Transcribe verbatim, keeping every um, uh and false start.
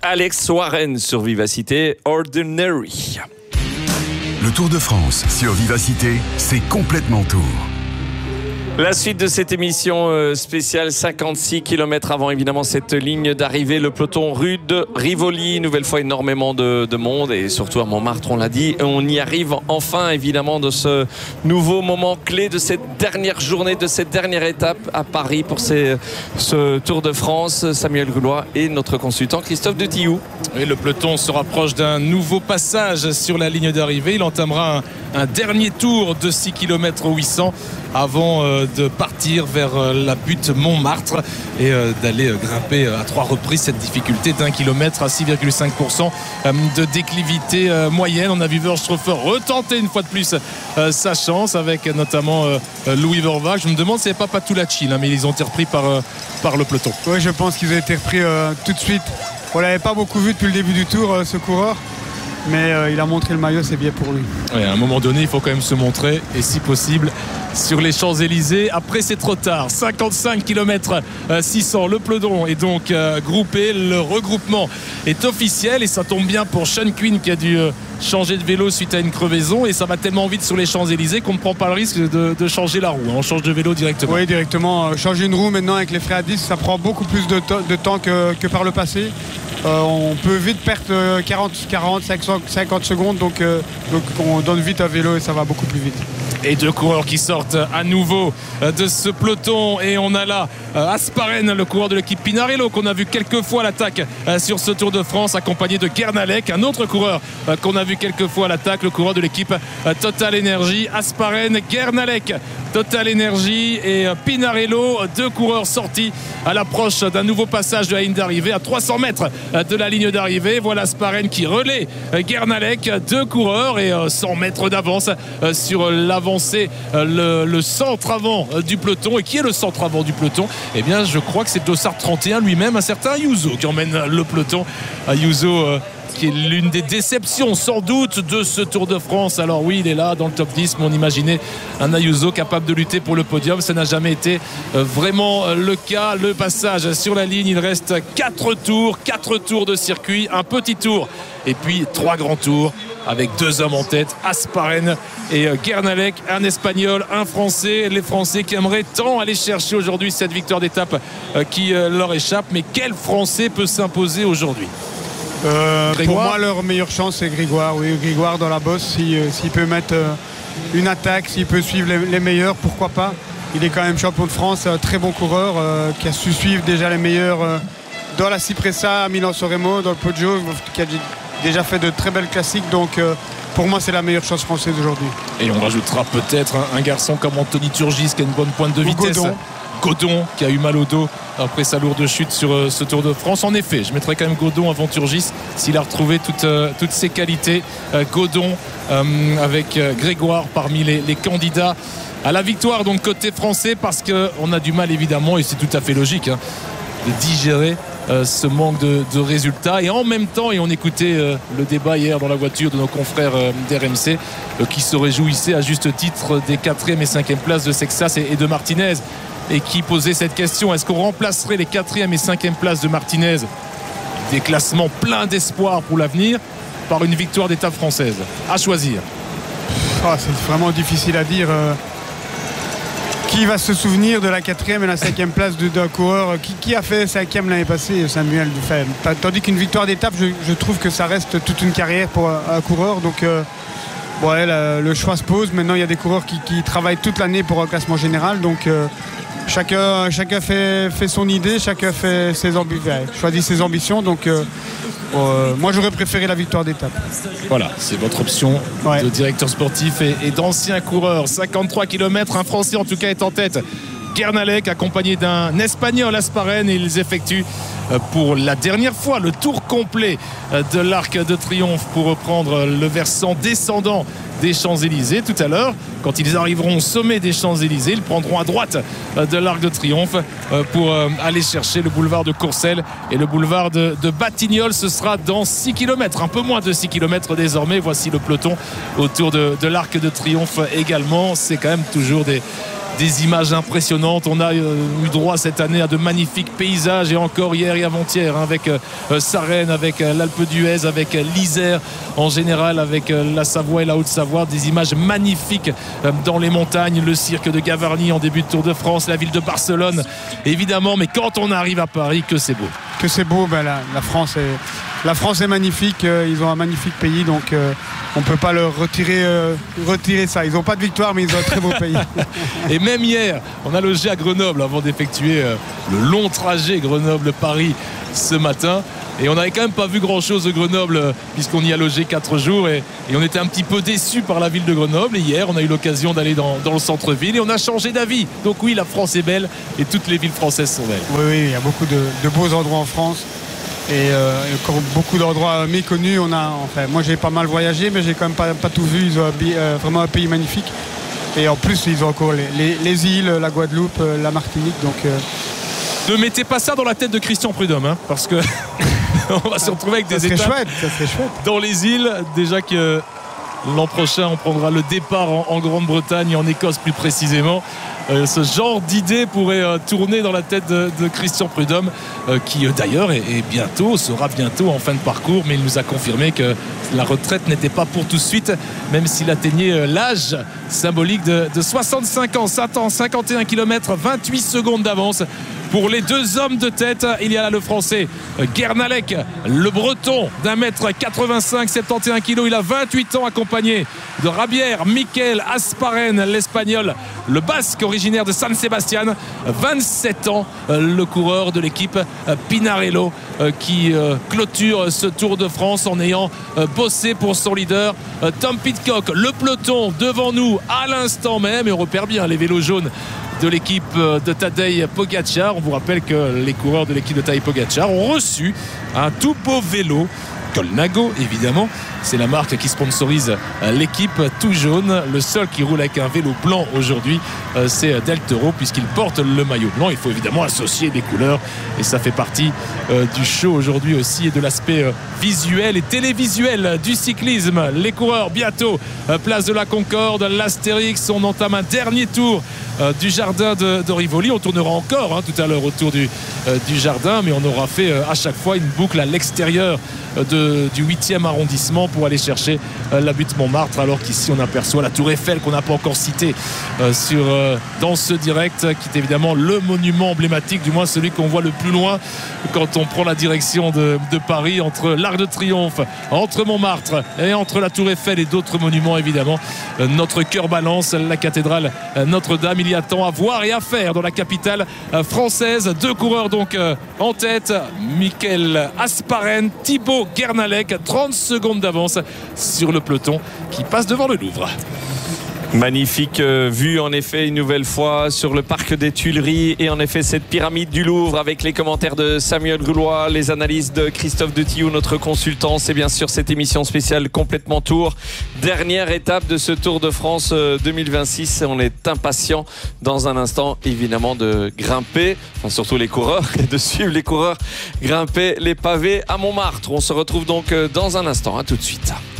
Alex Warren sur Vivacité, Ordinary. Le Tour de France sur Vivacité, c'est complètement tour. La suite de cette émission spéciale, cinquante-six kilomètres avant évidemment cette ligne d'arrivée, le peloton rude Rivoli, nouvelle fois énormément de, de monde et surtout à Montmartre, on l'a dit, on y arrive enfin évidemment de ce nouveau moment clé de cette dernière journée, de cette dernière étape à Paris pour ces, ce Tour de France. Samuel Goulois et notre consultant Christophe de Tillou. Et le peloton se rapproche d'un nouveau passage sur la ligne d'arrivée, il entamera un, un dernier tour de six kilomètres huit cents avant euh, de partir vers euh, la butte Montmartre et euh, d'aller euh, grimper euh, à trois reprises cette difficulté d'un kilomètre à six virgule cinq pour cent euh, de déclivité euh, moyenne. On a vu Verströfer retenter une fois de plus euh, sa chance avec notamment euh, Louis Vervaeke. Je me demande si c'est pas Patulacci, hein, mais ils ont été repris par, euh, par le peloton. Oui, je pense qu'ils ont été repris euh, tout de suite. On l'avait pas beaucoup vu depuis le début du tour, euh, ce coureur. Mais euh, il a montré le maillot, c'est bien pour lui. Ouais, à un moment donné, il faut quand même se montrer, et si possible, sur les Champs-Élysées. Après, c'est trop tard. cinquante-cinq kilomètres six cents. Le peloton est donc euh, groupé. Le regroupement est officiel et ça tombe bien pour Sean Quinn qui a dû euh, changer de vélo suite à une crevaison. Et ça va tellement vite sur les Champs-Élysées qu'on ne prend pas le risque de, de changer la roue. On change de vélo directement. Oui, directement. Euh, changer une roue maintenant avec les freins à disque, ça prend beaucoup plus de, to- de temps que, que par le passé. Euh, on peut vite perdre quarante, quarante, cinquante secondes, donc, euh, donc on donne vite un vélo et ça va beaucoup plus vite. Et deux coureurs qui sortent à nouveau de ce peloton, et on a là Asparen, le coureur de l'équipe Pinarello qu'on a vu quelques fois à l'attaque sur ce Tour de France, accompagné de Guernalec, un autre coureur qu'on a vu quelques fois à l'attaque, le coureur de l'équipe Total Energy. Asparen, Guernalec, Total Energy et Pinarello, deux coureurs sortis à l'approche d'un nouveau passage de la ligne d'arrivée à trois cents mètres de la ligne d'arrivée. Voilà Asparen qui relaie Guernalec, deux coureurs et cent mètres d'avance sur l'avancée, le, le centre avant du peloton. Et qui est le centre avant du peloton? Eh bien, je crois que c'est Dossard trente et un lui-même, un certain Ayuso qui emmène le peloton. Ayuso euh, qui est l'une des déceptions sans doute de ce Tour de France. Alors oui, il est là dans le top dix, mais on imaginait un Ayuso capable de lutter pour le podium. Ça n'a jamais été vraiment le cas. Le passage sur la ligne, il reste quatre tours, quatre tours de circuit, un petit tour et puis trois grands tours avec deux hommes en tête, Asparen et Guernalec, un Espagnol, un Français. Les Français qui aimeraient tant aller chercher aujourd'hui cette victoire d'étape qui leur échappe. Mais quel Français peut s'imposer aujourd'hui? Euh, pour moi, leur meilleure chance, c'est Grégoire. Oui, Grégoire dans la bosse, s'il, euh, s'il peut mettre euh, une attaque, s'il peut suivre les, les meilleurs, pourquoi pas. Il est quand même champion de France, un très bon coureur euh, qui a su suivre déjà les meilleurs euh, dans la Cipressa, à Milan-San Remo, dans le Poggio, qui a déjà fait de très belles classiques. Donc euh, pour moi, c'est la meilleure chance française aujourd'hui. Et on rajoutera peut-être un, un garçon comme Anthony Turgis qui a une bonne pointe de Ou vitesse. Godon. Godon qui a eu mal au dos après sa lourde chute sur euh, ce Tour de France. En effet, je mettrais quand même Godon avant Turgis s'il a retrouvé toutes, euh, toutes ses qualités. Euh, Godon euh, avec euh, Grégoire parmi les, les candidats à la victoire, donc côté français, parce qu'on a du mal évidemment, et c'est tout à fait logique, hein, de digérer euh, ce manque de, de résultats. Et en même temps, et on écoutait euh, le débat hier dans la voiture de nos confrères euh, d'R M C euh, qui se réjouissaient à juste titre des quatrième et cinquième places de Sexas et, et de Martinez, et qui posait cette question: est-ce qu'on remplacerait les quatrième et cinquième places de Martinez, des classements pleins d'espoir pour l'avenir, par une victoire d'étape française? À choisir. Oh, c'est vraiment difficile à dire. Euh, qui va se souvenir de la quatrième et la cinquième place de, d'un coureur qui, qui a fait cinquième l'année passée, Samuel Dufay. Tandis qu'une victoire d'étape, je, je trouve que ça reste toute une carrière pour un, un coureur. Donc euh, ouais, la, le choix se pose. Maintenant, il y a des coureurs qui, qui travaillent toute l'année pour un classement général. Donc euh, chacun, chacun fait, fait son idée, chacun fait ses ambi- choisit ses ambitions. Donc euh, euh, moi, j'aurais préféré la victoire d'étape. Voilà, c'est votre option ouais. de directeur sportif et, et d'ancien coureur. cinquante-trois kilomètres, un Français en tout cas est en tête. Guernalec accompagné d'un Espagnol, Asparen, et ils effectuent pour la dernière fois le tour complet de l'Arc de Triomphe pour reprendre le versant descendant des Champs-Élysées. Tout à l'heure, quand ils arriveront au sommet des Champs-Élysées, ils prendront à droite de l'Arc de Triomphe pour aller chercher le boulevard de Courcelles et le boulevard de, de Batignolles. Ce sera dans six kilomètres, un peu moins de six kilomètres désormais. Voici le peloton autour de, de l'Arc de Triomphe également. C'est quand même toujours des des images impressionnantes. On a euh, eu droit cette année à de magnifiques paysages, et encore hier et avant-hier, hein, avec euh, Sarenne, avec euh, l'Alpe d'Huez, avec euh, l'Isère en général, avec euh, la Savoie et la Haute-Savoie, des images magnifiques euh, dans les montagnes, le cirque de Gavarnie en début de Tour de France, la ville de Barcelone évidemment, mais quand on arrive à Paris, que c'est beau. Que c'est beau, ben la, la France est, la France est magnifique, euh, ils ont un magnifique pays, donc euh, on ne peut pas leur retirer, euh, retirer ça. Ils n'ont pas de victoire, mais ils ont un très beau pays. Et même hier, on a logé à Grenoble avant d'effectuer euh, le long trajet Grenoble-Paris ce matin. Et on n'avait quand même pas vu grand chose de Grenoble euh, puisqu'on y a logé quatre jours et, et on était un petit peu déçus par la ville de Grenoble. Et hier on a eu l'occasion d'aller dans, dans le centre-ville et on a changé d'avis. Donc oui, la France est belle et toutes les villes françaises sont belles. Oui, oui, il y a beaucoup de, de beaux endroits en France et euh, encore beaucoup d'endroits méconnus. On a, enfin, moi j'ai pas mal voyagé, mais j'ai quand même pas, pas tout vu. Ils ont euh, vraiment un pays magnifique. Et en plus ils ont encore les, les, les îles, la Guadeloupe, la Martinique. Donc euh... ne mettez pas ça dans la tête de Christian Prudhomme, hein, parce que on va se retrouver avec ça des étapes chouette, ça serait chouette. dans les îles. Déjà que l'an prochain on prendra le départ en, en Grande-Bretagne et en Écosse plus précisément. Euh, ce genre d'idée pourrait euh, tourner dans la tête de, de Christian Prudhomme, euh, qui euh, d'ailleurs est, est bientôt, sera bientôt en fin de parcours, mais il nous a confirmé que la retraite n'était pas pour tout de suite, même s'il atteignait euh, l'âge symbolique de, de soixante-cinq ans. Ça attend cinquante et un kilomètres, vingt-huit secondes d'avance pour les deux hommes de tête. Il y a là le français Guernalec, le breton d'un mètre quatre-vingt-cinq, soixante et un kilos. Il a vingt-huit ans, accompagné de Rabière, Mikel Asparen, l'espagnol, le basque originaire de San Sebastian, vingt-sept ans, le coureur de l'équipe Pinarello, qui clôture ce Tour de France en ayant bossé pour son leader Tom Pidcock. Le peloton devant nous à l'instant même, et on repère bien les vélos jaunes de l'équipe de Tadej Pogacar. On vous rappelle que les coureurs de l'équipe de Tadej Pogacar ont reçu un tout beau vélo Colnago, évidemment, c'est la marque qui sponsorise l'équipe, tout jaune. Le seul qui roule avec un vélo blanc aujourd'hui, c'est Del Toro, puisqu'il porte le maillot blanc. Il faut évidemment associer des couleurs et ça fait partie du show aujourd'hui aussi et de l'aspect visuel et télévisuel du cyclisme. Les coureurs bientôt place de la Concorde, l'Astérix. On entame un dernier tour du jardin de, de Rivoli. On tournera encore hein, tout à l'heure autour du, euh, du jardin, mais on aura fait euh, à chaque fois une boucle à l'extérieur de, du huitième arrondissement pour aller chercher euh, la butte Montmartre, alors qu'ici on aperçoit la tour Eiffel qu'on n'a pas encore citée euh, sur, euh, dans ce direct, qui est évidemment le monument emblématique, du moins celui qu'on voit le plus loin quand on prend la direction de, de Paris, entre l'Arc de Triomphe, entre Montmartre et entre la tour Eiffel et d'autres monuments évidemment. Euh, notre cœur balance, la cathédrale euh, Notre-Dame. Il y a tant à voir et à faire dans la capitale française. Deux coureurs donc en tête, Mikel Asparen, Thibaut Guernalec, trente secondes d'avance sur le peloton qui passe devant le Louvre. Magnifique euh, vue en effet une nouvelle fois sur le parc des Tuileries et en effet cette pyramide du Louvre avec les commentaires de Samuel Goulois, les analyses de Christophe Detillou, notre consultant. C'est bien sûr cette émission spéciale Complètement Tour, dernière étape de ce Tour de France euh, deux mille vingt-six. On est impatient dans un instant évidemment de grimper, enfin, surtout les coureurs, et de suivre les coureurs grimper les pavés à Montmartre. On se retrouve donc euh, dans un instant, à tout de suite.